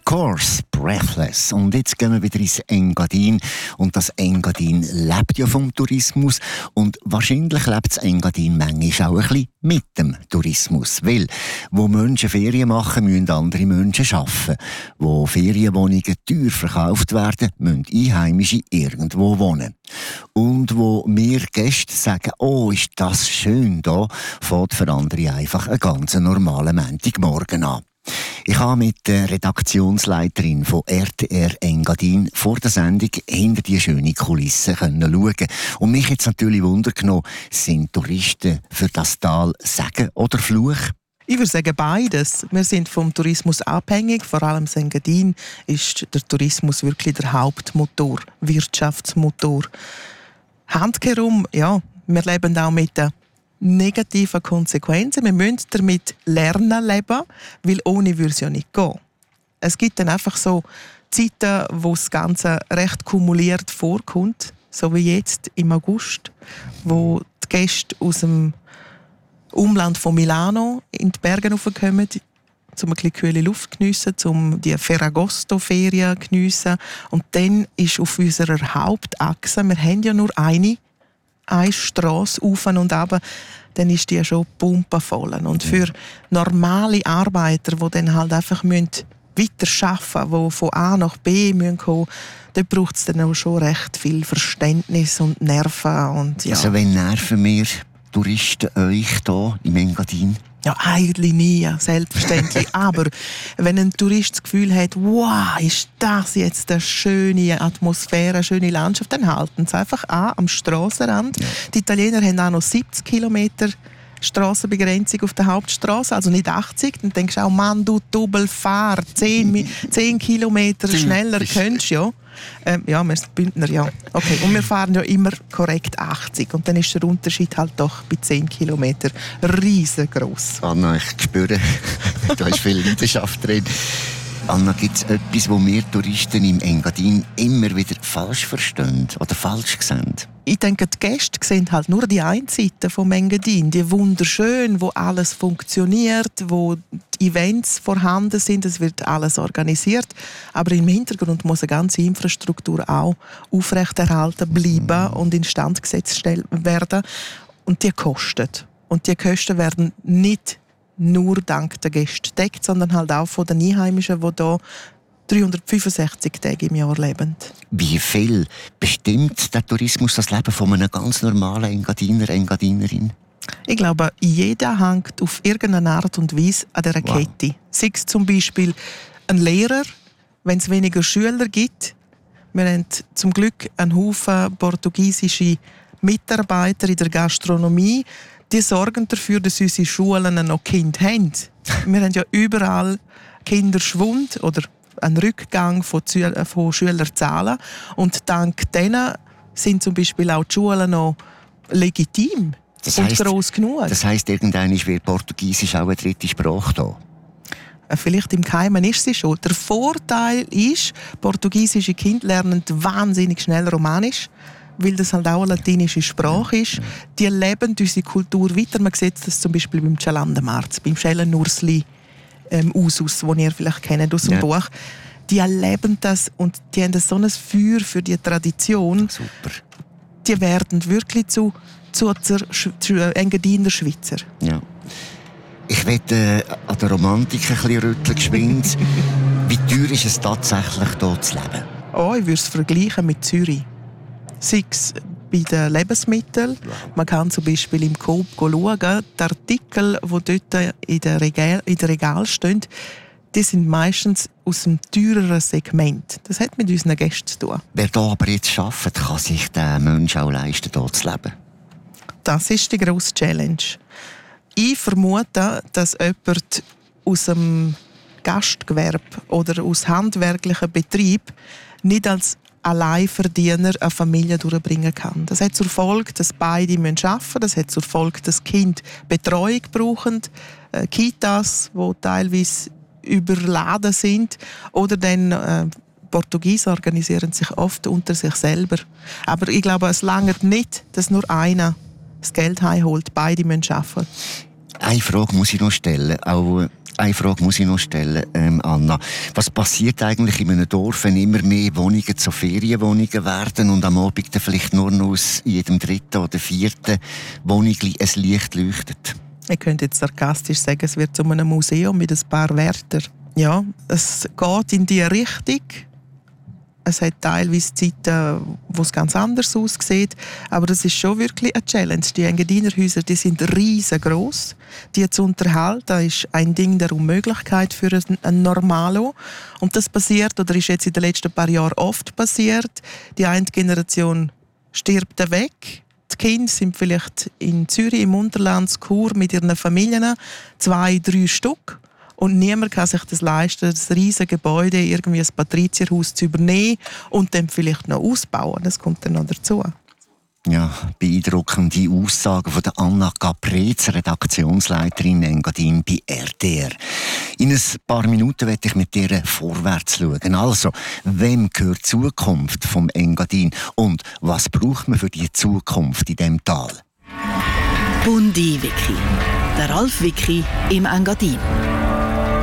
Course, Breathless. Und jetzt gehen wir wieder ins Engadin. Und das Engadin lebt ja vom Tourismus. Und wahrscheinlich lebt das Engadin manchmal auch ein bisschen mit dem Tourismus. Weil, wo Menschen Ferien machen, müssen andere Menschen arbeiten. Wo Ferienwohnungen teuer verkauft werden, müssen Einheimische irgendwo wohnen. Und wo wir Gäste sagen, oh, ist das schön da, fängt für andere einfach einen ganz normalen Montagmorgen an. Ich habe mit der Redaktionsleiterin von RTR Engadin vor der Sendung hinter die schöne Kulisse schauen. Und mich jetzt natürlich Wunder genommen, sind Touristen für das Tal Segen oder Fluch? Ich würde sagen beides. Wir sind vom Tourismus abhängig. Vor allem in Engadin ist der Tourismus wirklich der Hauptmotor, Wirtschaftsmotor. Handkehrum, ja, wir leben auch mit den negativen Konsequenzen. Wir müssen damit lernen leben, weil ohne würde es ja nicht gehen. Es gibt dann einfach so Zeiten, wo das Ganze recht kumuliert vorkommt, so wie jetzt im August, wo die Gäste aus dem Umland von Milano in die Berge raufkommen, um ein bisschen kühle Luft zu geniessen, um die Ferragosto-Ferien zu geniessen. Und dann ist auf unserer Hauptachse, wir haben ja nur eine Strasse auf und runter, dann ist die schon pumpenvoll. Und für normale Arbeiter, die dann halt einfach weiter arbeiten müssen, die von A nach B kommen müssen, da braucht es dann auch schon recht viel Verständnis und Nerven. Und, ja. Also wenn nerven wir Touristen euch hier im Engadin? Ja, eigentlich nie, selbstverständlich. Aber wenn ein Tourist das Gefühl hat, wow, ist das jetzt eine schöne Atmosphäre, eine schöne Landschaft, dann halten sie einfach an am Strassenrand. Ja. Die Italiener haben auch noch 70 Kilometer Strassenbegrenzung auf der Hauptstraße, also nicht 80. Dann denkst du auch, Mann, du Doppelfahr, 10 Kilometer schneller könntest du ja. Ja, wir sind Bündner, ja. Okay. Und wir fahren ja immer korrekt 80. Und dann ist der Unterschied halt doch bei 10 Kilometern riesengroß. Anna, ich spüre, da ist viel Leidenschaft drin. Anna, gibt es etwas, wo wir Touristen im Engadin immer wieder falsch verstehen oder falsch sehen? Ich denke, die Gäste sehen halt nur die eine Seite vom Engadin, die wunderschön, wo alles funktioniert, wo die Events vorhanden sind, es wird alles organisiert. Aber im Hintergrund muss eine ganze Infrastruktur auch aufrechterhalten bleiben und instand gesetzt werden. Und die kostet. Und die Kosten werden nicht nur dank der Gäste gedeckt, sondern halt auch von den Einheimischen, die hier 365 Tage im Jahr leben. Wie viel bestimmt der Tourismus das Leben von einem ganz normalen Engadiner, Engadinerin? Ich glaube, jeder hängt auf irgendeine Art und Weise an dieser Kette. Sei es zum Beispiel ein Lehrer, wenn es weniger Schüler gibt. Wir haben zum Glück einen Haufen portugiesische Mitarbeiter in der Gastronomie. Die sorgen dafür, dass unsere Schulen noch Kinder haben. Wir haben ja überall Kinderschwund oder einen Rückgang von Schülerzahlen. Und dank denen sind zum Beispiel auch die Schulen noch legitim und gross genug. Das heisst, irgendwann wird Portugiesisch auch eine dritte Sprache da? Vielleicht im Geheimen ist sie schon. Der Vorteil ist, portugiesische Kinder lernen wahnsinnig schnell Romanisch, weil das halt auch eine latinische Sprache ist. Die leben unsere Kultur weiter. Man sieht das zum Beispiel beim Cialandamarz, beim Schellenursli Usus, den ihr vielleicht kennt aus dem Buch. Die leben das und die haben so ein Feuer für die Tradition. Super. Die werden wirklich zu Engadiner Schweizer. Ja. Ich werde an der Romantik ein bisschen rütteln geschwind. Wie teuer ist es tatsächlich, hier zu leben? Oh, ich würde es vergleichen mit Zürich. Sei es bei den Lebensmitteln. Man kann zum Beispiel im Coop schauen, die Artikel, die dort in den Regalen stehen, die sind meistens aus einem teureren Segment. Das hat mit unseren Gästen zu tun. Wer hier aber jetzt arbeitet, kann sich der Mensch auch leisten, hier zu leben? Das ist die grosse Challenge. Ich vermute, dass jemand aus dem Gastgewerbe oder aus handwerklichem Betrieb nicht als Alleinverdiener eine Familie durchbringen kann. Das hat zur Folge, dass beide arbeiten müssen. Das hat zur Folge, dass Kinder Betreuung brauchen, Kitas, die teilweise überladen sind. Oder dann Portugiesen organisieren sich oft unter sich selber. Aber ich glaube, es reicht nicht, dass nur einer das Geld heimholt. Beide müssen arbeiten. Eine Frage muss ich noch stellen, Anna. Was passiert eigentlich in einem Dorf, wenn immer mehr Wohnungen zu Ferienwohnungen werden und am Abend dann vielleicht nur noch aus jedem dritten oder vierten Wohnung ein Licht leuchtet? Ich könnte jetzt sarkastisch sagen, es wird zu einem Museum mit ein paar Wärtern. Ja, es geht in diese Richtung. Es hat teilweise Zeiten, wo es ganz anders aussieht. Aber das ist schon wirklich eine Challenge. Die Engadiner-Häuser, die sind riesengroß. Die zu unterhalten, ist ein Ding der Unmöglichkeit für einen Normalo. Und das passiert, oder ist jetzt in den letzten paar Jahren oft passiert. Die eine Generation stirbt weg. Die Kinder sind vielleicht in Zürich, im Unterland, in Chur mit ihren Familien, 2, 3 Stück. Und niemand kann sich das leisten, das riesige Gebäude, irgendwie ein Patrizierhaus zu übernehmen und dann vielleicht noch ausbauen. Das kommt dann noch dazu. Ja, beeindruckende Aussagen von der Anna Caprez, Redaktionsleiterin Engadin bei RTR. In ein paar Minuten werde ich mit dir vorwärts schauen. Also, wem gehört die Zukunft vom Engadin und was braucht man für die Zukunft in diesem Tal? Bundi Wiki. Der Ralf Wiki im Engadin.